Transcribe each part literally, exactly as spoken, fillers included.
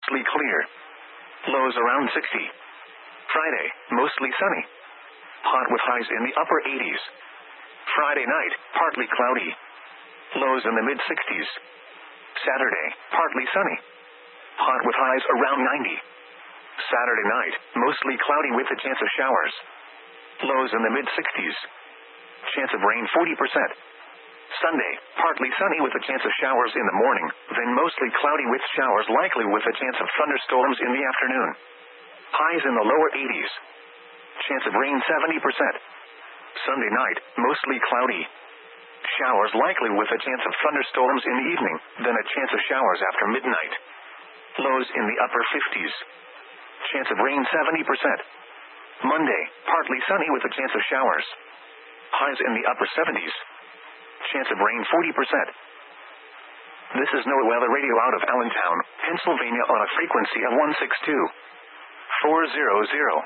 mostly clear. Lows around sixty. Friday, mostly sunny. Hot with highs in the upper eighties. Friday night, partly cloudy. Lows in the mid-sixties. Saturday, partly sunny. Hot with highs around ninety. Saturday night, mostly cloudy with a chance of showers. Lows in the mid-sixties. Chance of rain forty percent. Sunday, partly sunny with a chance of showers in the morning, then mostly cloudy with showers likely with a chance of thunderstorms in the afternoon. Highs in the lower eighties. Chance of rain seventy percent. Sunday night, mostly cloudy. Showers likely with a chance of thunderstorms in the evening, then a chance of showers after midnight. Lows in the upper fifties. Chance of rain seventy percent. Monday, partly sunny with a chance of showers. Highs in the upper seventies. Chance of rain forty percent. This is NOAA Weather Radio out of Allentown, Pennsylvania on a frequency of one six two four hundred.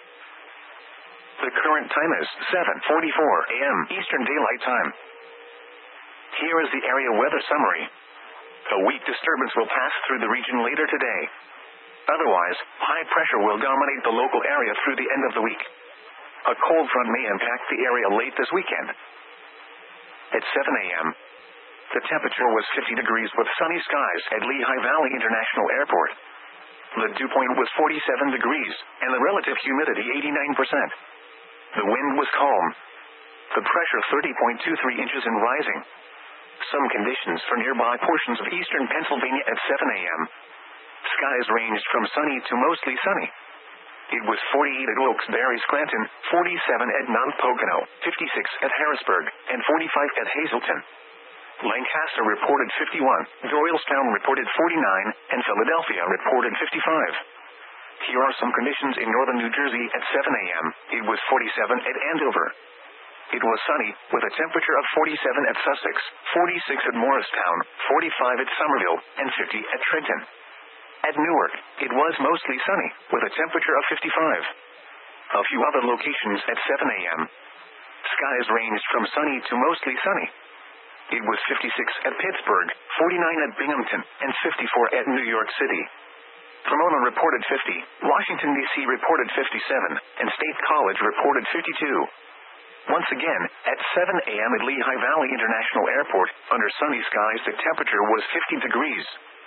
The current time is seven forty-four a m Eastern Daylight Time. Here is the area weather summary. A weak disturbance will pass through the region later today. Otherwise, high pressure will dominate the local area through the end of the week. A cold front may impact the area late this weekend. At seven a m, the temperature was fifty degrees with sunny skies at Lehigh Valley International Airport. The dew point was forty-seven degrees, and the relative humidity eighty-nine percent. The wind was calm. The pressure thirty point two three inches and rising. Some conditions for nearby portions of eastern Pennsylvania at seven a m. Skies ranged from sunny to mostly sunny. It was forty-eight at Wilkes-Barre, Scranton, forty-seven at Mount Pocono, fifty-six at Harrisburg, and forty-five at Hazleton. Lancaster reported fifty-one, Doylestown reported forty-nine, and Philadelphia reported fifty-five. Here are some conditions in northern New Jersey at seven a m. It was forty-seven at Andover. It was sunny, with a temperature of forty-seven at Sussex, forty-six at Morristown, forty-five at Somerville, and fifty at Trenton. At Newark, it was mostly sunny, with a temperature of fifty-five. A few other locations at seven a m. Skies ranged from sunny to mostly sunny. It was fifty-six at Pittsburgh, forty-nine at Binghamton, and fifty-four at New York City. Pomona reported fifty, Washington, D C reported fifty-seven, and State College reported fifty-two. Once again, at seven a m at Lehigh Valley International Airport, under sunny skies the temperature was fifty degrees.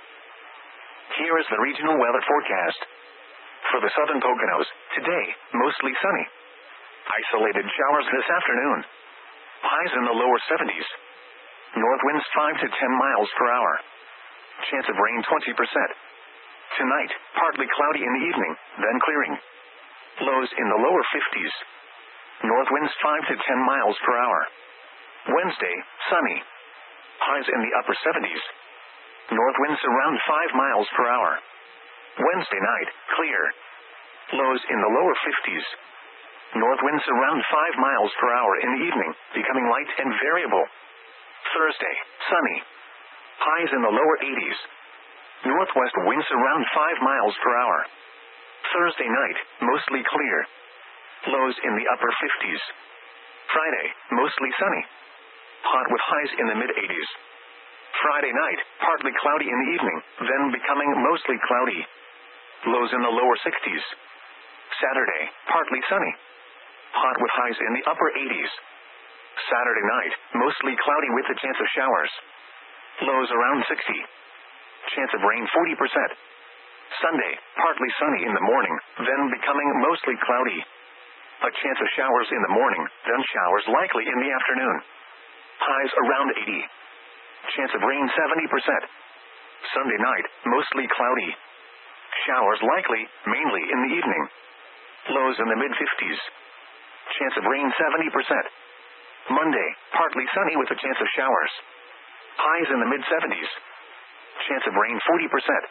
Here is the regional weather forecast. For the southern Poconos, today, mostly sunny. Isolated showers this afternoon. Highs in the lower seventies. North winds five to ten miles per hour. Chance of rain twenty percent. Tonight, partly cloudy in the evening, then clearing. Lows in the lower fifties. North winds five to ten miles per hour. Wednesday, sunny. Highs in the upper seventies. North winds around five miles per hour. Wednesday night, clear. Lows in the lower fifties. North winds around five miles per hour in the evening, becoming light and variable. Thursday, sunny. Highs in the lower eighties. Northwest winds around five miles per hour. Thursday night, mostly clear. Lows in the upper fifties. Friday, mostly sunny. Hot with highs in the mid-eighties. Friday night, partly cloudy in the evening, then becoming mostly cloudy. Lows in the lower sixties. Saturday, partly sunny. Hot with highs in the upper eighties. Saturday night, mostly cloudy with a chance of showers. Lows around sixty. Chance of rain forty percent. Sunday, partly sunny in the morning, then becoming mostly cloudy. A chance of showers in the morning, then showers likely in the afternoon. Highs around eighty. Chance of rain seventy percent. Sunday night, mostly cloudy. Showers likely, mainly in the evening. Lows in the mid-fifties. Chance of rain seventy percent. Monday, partly sunny with a chance of showers. Highs in the mid-seventies. Chance of rain forty percent.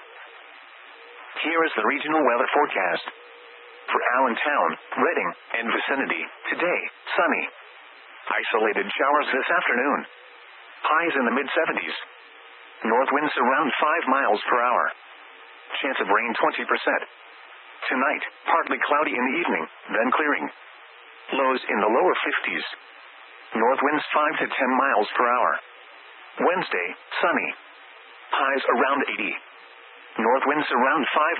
Here is the regional weather forecast. For Allentown, Reading, and vicinity, today, sunny. Isolated showers this afternoon. Highs in the mid-seventies. North winds around five miles per hour. Chance of rain twenty percent. Tonight, partly cloudy in the evening, then clearing. Lows in the lower fifties. North winds five to ten miles per hour. Wednesday, sunny. Highs around eighty. North winds around five